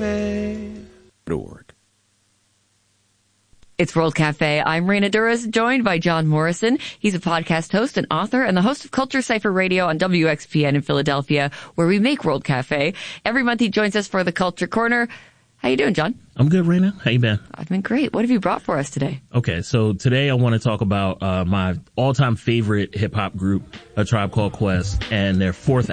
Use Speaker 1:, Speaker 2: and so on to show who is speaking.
Speaker 1: worldcafe.org.
Speaker 2: It's World Cafe. I'm Raina Duras, joined by John Morrison. He's a podcast host and author and the host of Culture Cypher Radio on WXPN in Philadelphia, where we make World Cafe. Every month he joins us for the Culture Corner. How you doing, John?
Speaker 3: I'm good, Raina. How you been?
Speaker 2: I've been great. What have you brought for us today?
Speaker 3: Okay, so today I want to talk about my all-time favorite hip-hop group, A Tribe Called Quest, and their fourth